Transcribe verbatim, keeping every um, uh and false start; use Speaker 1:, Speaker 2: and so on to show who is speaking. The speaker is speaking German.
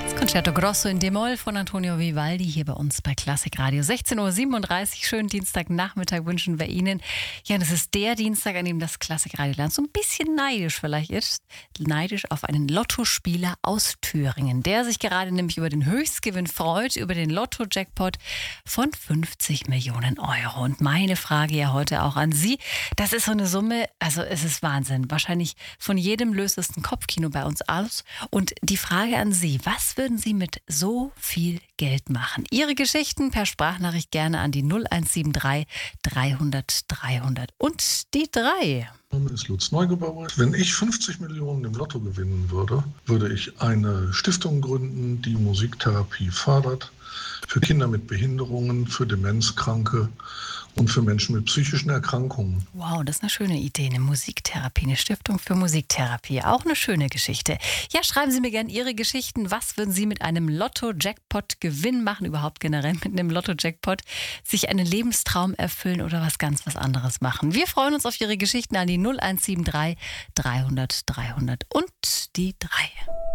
Speaker 1: Concerto Grosso in D-Moll von Antonio Vivaldi hier bei uns bei Klassik Radio. sechzehn Uhr siebenunddreißig, schönen Dienstagnachmittag wünschen wir Ihnen. Ja, das ist der Dienstag, an dem das Klassik Radio-Land so ein bisschen neidisch vielleicht ist. Neidisch auf einen Lottospieler aus Thüringen, der sich gerade nämlich über den Höchstgewinn freut, über den Lotto-Jackpot von fünfzig Millionen Euro. Und meine Frage ja heute auch an Sie, das ist so eine Summe, also es ist Wahnsinn. Wahrscheinlich von jedem löst es ein Kopfkino bei uns aus. Und die Frage an Sie, was würden Sie mit so viel Geld machen? Ihre Geschichten per Sprachnachricht gerne an die null eins sieben drei dreihundert dreihundert und die drei.
Speaker 2: Mein Name ist Lutz Neugebauer. Wenn ich fünfzig Millionen im Lotto gewinnen würde, würde ich eine Stiftung gründen, die Musiktherapie fördert, für Kinder mit Behinderungen, für Demenzkranke und für Menschen mit psychischen Erkrankungen.
Speaker 1: Wow, das ist eine schöne Idee, eine Musiktherapie, eine Stiftung für Musiktherapie. Auch eine schöne Geschichte. Ja, schreiben Sie mir gerne Ihre Geschichten. Was würden Sie mit einem Lotto-Jackpot-Gewinn machen, überhaupt generell mit einem Lotto-Jackpot? Sich einen Lebenstraum erfüllen oder was ganz was anderes machen? Wir freuen uns auf Ihre Geschichten an die null eins sieben drei dreihundert dreihundert und die drei.